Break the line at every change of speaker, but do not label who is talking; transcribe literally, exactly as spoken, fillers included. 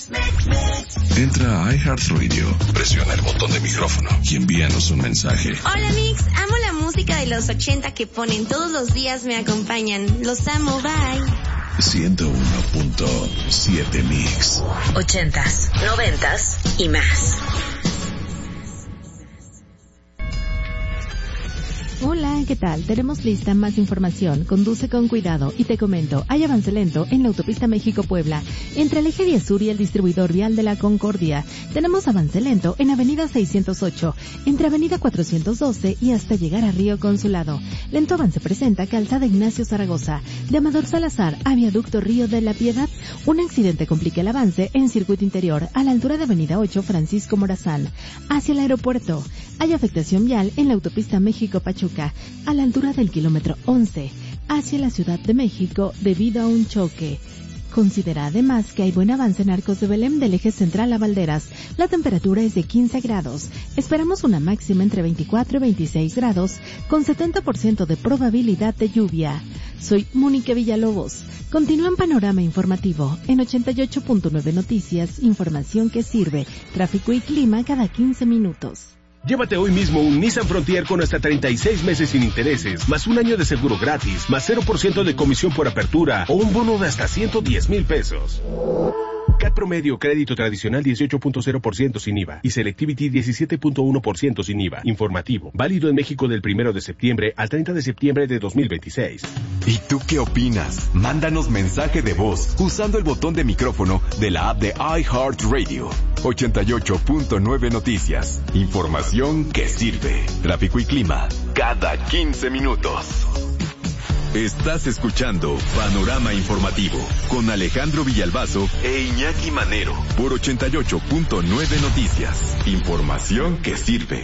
Entra a iHeartRadio, presiona el botón de micrófono y envíanos un mensaje.
Hola Mix, amo la música de los ochenta que ponen todos los días, me acompañan. Los amo, bye.
ciento uno punto siete Mix.
Ochentas, noventas y más.
Hola, ¿qué tal? Tenemos lista más información. Conduce con cuidado y te comento, hay avance lento en la autopista México-Puebla, entre el eje diez sur y el distribuidor vial de la Concordia. Tenemos avance lento en avenida seiscientos ocho, entre avenida cuatrocientos doce y hasta llegar a Río Consulado. Lento avance presenta calzada Ignacio Zaragoza, de Amador Salazar a viaducto Río de la Piedad. Un accidente complica el avance en circuito interior a la altura de avenida ocho Francisco Morazán, hacia el aeropuerto. Hay afectación vial en la autopista México-Pachuca, a la altura del kilómetro once, hacia la Ciudad de México debido a un choque. Considera además que hay buen avance en Arcos de Belém del eje central a Valderas. La temperatura es de quince grados. Esperamos una máxima entre veinticuatro y veintiséis grados, con setenta por ciento de probabilidad de lluvia. Soy Mónica Villalobos. Continúa en Panorama Informativo en ochenta y ocho punto nueve Noticias, información que sirve, tráfico y clima cada quince minutos.
Llévate hoy mismo un Nissan Frontier con hasta treinta y seis meses sin intereses, más un año de seguro gratis, más cero por ciento de comisión por apertura o un bono de hasta ciento diez mil pesos. C A T promedio, crédito tradicional dieciocho punto cero por ciento sin I V A y Selectivity diecisiete punto uno por ciento sin I V A. Informativo, válido en México del primero de septiembre al treinta de septiembre de dos mil veintiséis.
¿Y tú qué opinas? Mándanos mensaje de voz usando el botón de micrófono de la app de iHeartRadio. ochenta y ocho punto nueve Noticias. Información que sirve. Tráfico y clima cada quince minutos. Estás escuchando Panorama Informativo con Alejandro Villalbazo e Iñaki Manero por ochenta y ocho punto nueve Noticias. Información que sirve.